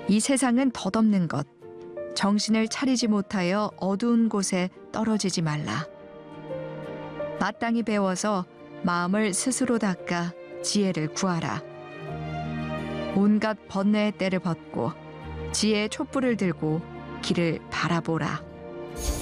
이 세상은 덧없는 것. 정신을 차리지 못하여 어두운 곳에 떨어지지 말라. 마땅히 배워서 마음을 스스로 닦아 지혜를 구하라. 온갖 번뇌의 때를 벗고 지혜의 촛불을 들고 길을 바라보라.